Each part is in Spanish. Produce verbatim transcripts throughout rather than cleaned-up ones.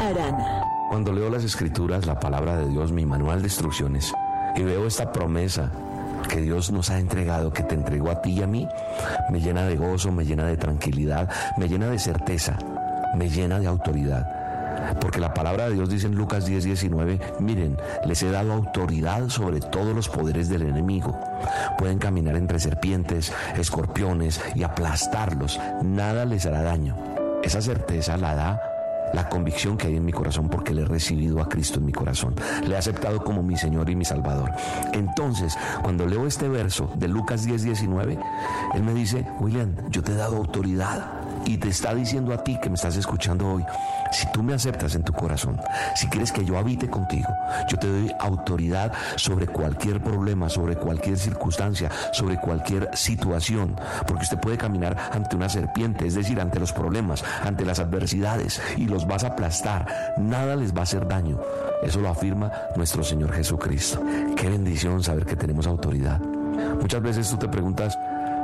Arana. Cuando leo las Escrituras, la palabra de Dios, mi manual de instrucciones, y veo esta promesa que Dios nos ha entregado, que te entregó a ti y a mí, me llena de gozo, me llena de tranquilidad, me llena de certeza, me llena de autoridad. Porque la palabra de Dios dice en Lucas diez, diecinueve, miren, les he dado autoridad sobre todos los poderes del enemigo. Pueden caminar entre serpientes, escorpiones y aplastarlos. Nada les hará daño. Esa certeza la da la convicción que hay en mi corazón, porque le he recibido a Cristo en mi corazón. Le he aceptado como mi Señor y mi Salvador. Entonces, cuando leo este verso de Lucas diez, diecinueve, Él me dice, William, yo te he dado autoridad. Y te está diciendo a ti que me estás escuchando hoy, si tú me aceptas en tu corazón, si quieres que yo habite contigo, yo te doy autoridad sobre cualquier problema, sobre cualquier circunstancia, sobre cualquier situación, porque usted puede caminar ante una serpiente, es decir, ante los problemas, ante las adversidades, y los vas a aplastar, nada les va a hacer daño. Eso lo afirma nuestro Señor Jesucristo. Qué bendición saber que tenemos autoridad. Muchas veces tú te preguntas,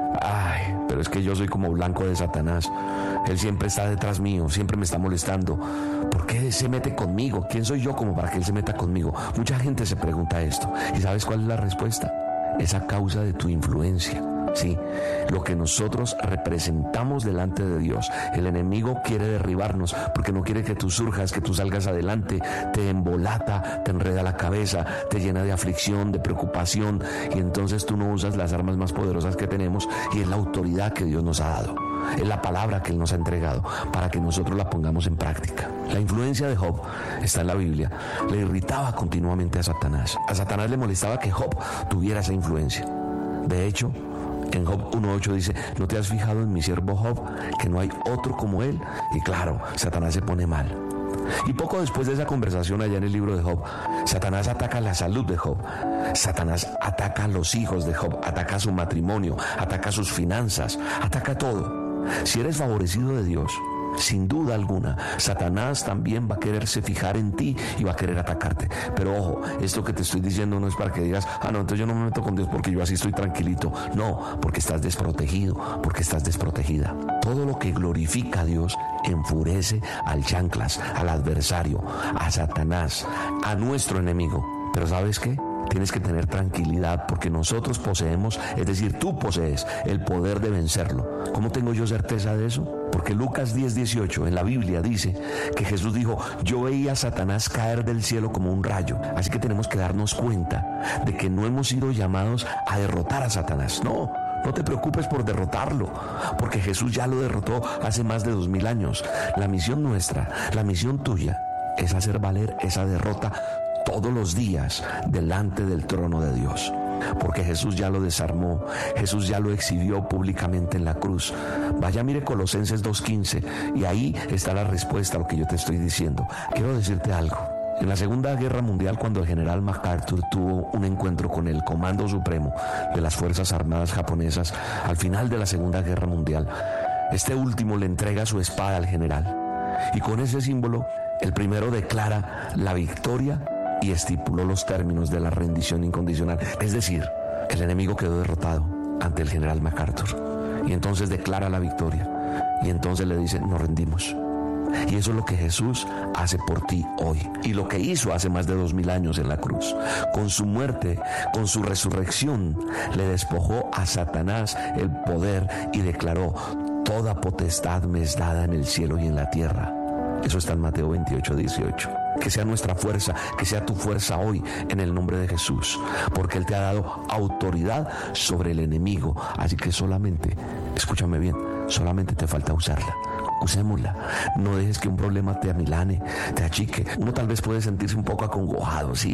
ay, pero es que yo soy como blanco de Satanás. Él siempre está detrás mío, siempre me está molestando. ¿Por qué se mete conmigo? ¿Quién soy yo como para que Él se meta conmigo? Mucha gente se pregunta esto. ¿Y sabes cuál es la respuesta? Es a causa de tu influencia. Sí, lo que nosotros representamos delante de Dios. El enemigo quiere derribarnos porque no quiere que tú surjas, que tú salgas adelante. Te embolata, te enreda la cabeza, te llena de aflicción, de preocupación, y entonces tú no usas las armas más poderosas que tenemos, y es la autoridad que Dios nos ha dado, es la palabra que Él nos ha entregado para que nosotros la pongamos en práctica. La influencia de Job está en la Biblia. Le irritaba continuamente a Satanás. A Satanás le molestaba que Job tuviera esa influencia. De hecho, en Job uno ocho dice, ¿no te has fijado en mi siervo Job, que no hay otro como él? Y claro, Satanás se pone mal. Y poco después de esa conversación allá en el libro de Job, Satanás ataca la salud de Job. Satanás ataca a los hijos de Job, ataca su matrimonio, ataca sus finanzas, ataca todo. Si eres favorecido de Dios, sin duda alguna, Satanás también va a quererse fijar en ti y va a querer atacarte. Pero ojo, esto que te estoy diciendo no es para que digas, ah no, entonces yo no me meto con Dios porque yo así estoy tranquilito. No, porque estás desprotegido, porque estás desprotegida. Todo lo que glorifica a Dios enfurece al chanclas, al adversario, a Satanás, a nuestro enemigo. Pero ¿sabes qué? Tienes que tener tranquilidad, porque nosotros poseemos, es decir, tú posees el poder de vencerlo. ¿Cómo tengo yo certeza de eso? Porque Lucas diez, dieciocho en la Biblia dice que Jesús dijo, yo veía a Satanás caer del cielo como un rayo. Así que tenemos que darnos cuenta de que no hemos sido llamados a derrotar a Satanás. No, no te preocupes por derrotarlo, porque Jesús ya lo derrotó hace más de dos mil años. La misión nuestra, la misión tuya, es hacer valer esa derrota todos los días delante del trono de Dios, porque Jesús ya lo desarmó, Jesús ya lo exhibió públicamente en la cruz. Vaya, mire Colosenses dos quince, y ahí está la respuesta a lo que yo te estoy diciendo. Quiero decirte algo. En la Segunda Guerra Mundial, cuando el general MacArthur tuvo un encuentro con el Comando Supremo de las Fuerzas Armadas japonesas, al final de la Segunda Guerra Mundial, este último le entrega su espada al general, y con ese símbolo, el primero declara la victoria y estipuló los términos de la rendición incondicional. Es decir, el enemigo quedó derrotado ante el general MacArthur, y entonces declara la victoria, y entonces le dice, nos rendimos. Y eso es lo que Jesús hace por ti hoy, y lo que hizo hace más de dos mil años en la cruz. Con su muerte, con su resurrección, le despojó a Satanás el poder y declaró, toda potestad me es dada en el cielo y en la tierra. Eso está en Mateo veintiocho, dieciocho. Que sea nuestra fuerza, que sea tu fuerza hoy en el nombre de Jesús, porque Él te ha dado autoridad sobre el enemigo. Así que solamente, escúchame bien, solamente te falta usarla. Usémosla. No dejes que un problema te amilane, te achique. Uno tal vez puede sentirse un poco acongojado, sí,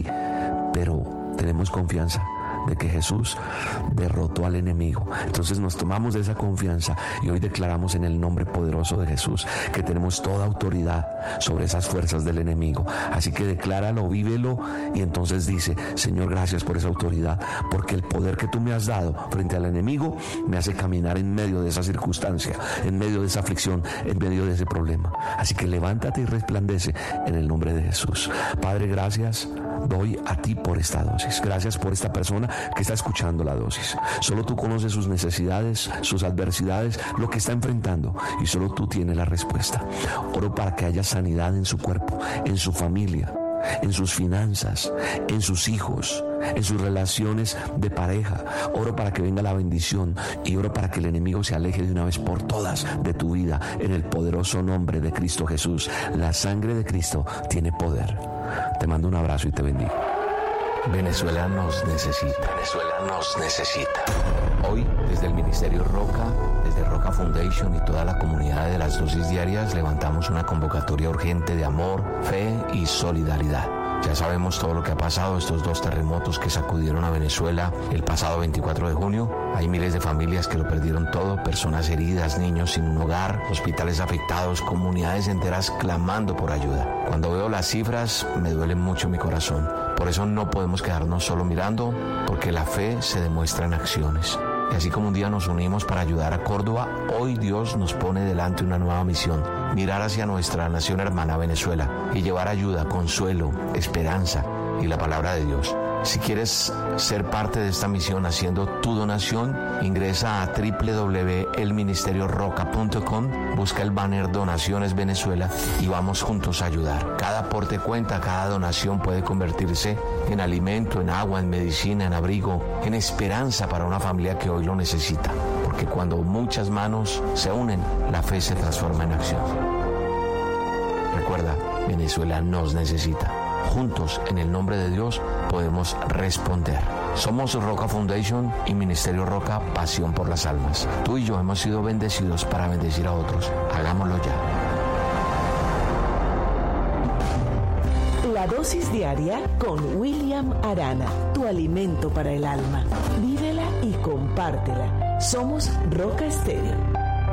pero tenemos confianza de que Jesús derrotó al enemigo. Entonces nos tomamos de esa confianza y hoy declaramos en el nombre poderoso de Jesús que tenemos toda autoridad sobre esas fuerzas del enemigo. Así que decláralo, vívelo, y entonces dice, Señor, gracias por esa autoridad, porque el poder que tú me has dado frente al enemigo me hace caminar en medio de esa circunstancia, en medio de esa aflicción, en medio de ese problema. Así que levántate y resplandece en el nombre de Jesús. Padre, gracias doy a ti por esta dosis. Gracias por esta persona que está escuchando La Dosis. Solo tú conoces sus necesidades, sus adversidades, lo que está enfrentando, y solo tú tienes la respuesta. Oro para que haya sanidad en su cuerpo, en su familia, en sus finanzas, en sus hijos, en sus relaciones de pareja. Oro para que venga la bendición y oro para que el enemigo se aleje de una vez por todas de tu vida, en el poderoso nombre de Cristo Jesús. La sangre de Cristo tiene poder. Te mando un abrazo y te bendigo. Venezuela nos necesita. Venezuela nos necesita. Hoy, desde el Ministerio Roca, desde Roca Foundation y toda la comunidad de las dosis diarias, levantamos una convocatoria urgente de amor, fe y solidaridad. Ya sabemos todo lo que ha pasado, estos dos terremotos que sacudieron a Venezuela el pasado veinticuatro de junio. Hay miles de familias que lo perdieron todo, personas heridas, niños sin un hogar, hospitales afectados, comunidades enteras clamando por ayuda. Cuando veo las cifras, me duele mucho mi corazón. Por eso no podemos quedarnos solo mirando, porque la fe se demuestra en acciones. Y así como un día nos unimos para ayudar a Córdoba, hoy Dios nos pone delante una nueva misión: mirar hacia nuestra nación hermana Venezuela y llevar ayuda, consuelo, esperanza y la palabra de Dios. Si quieres ser parte de esta misión haciendo tu donación, ingresa a doble u doble u doble u punto el ministerio roca punto com, busca el banner Donaciones Venezuela y vamos juntos a ayudar. Cada aporte cuenta, cada donación puede convertirse en alimento, en agua, en medicina, en abrigo, en esperanza para una familia que hoy lo necesita. Porque cuando muchas manos se unen, la fe se transforma en acción. Recuerda, Venezuela nos necesita. Juntos, en el nombre de Dios, podemos responder. Somos Roca Foundation y Ministerio Roca, pasión por las almas. Tú y yo hemos sido bendecidos para bendecir a otros. Hagámoslo ya. La dosis diaria con William Arana, tu alimento para el alma. Vívela y compártela. Somos Roca Estéreo.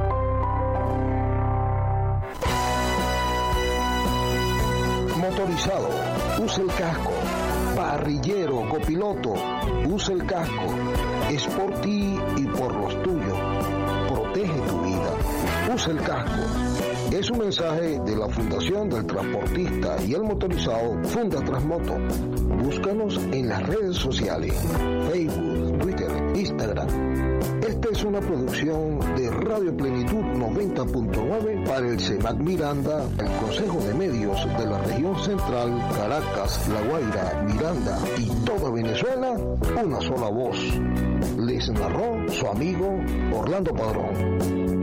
Motorizado, usa el casco. Parrillero, copiloto, usa el casco. Es por ti y por los tuyos. Protege tu vida. Usa el casco. Es un mensaje de la Fundación del Transportista y el Motorizado Funda Transmoto. Búscanos en las redes sociales, Facebook, Twitter, Instagram. Esta es una producción de Radio Plenitud noventa punto nueve para el CEMAC Miranda, el Consejo de Medios de la Región Central, Caracas, La Guaira, Miranda y toda Venezuela, una sola voz. Les narró su amigo Orlando Padrón.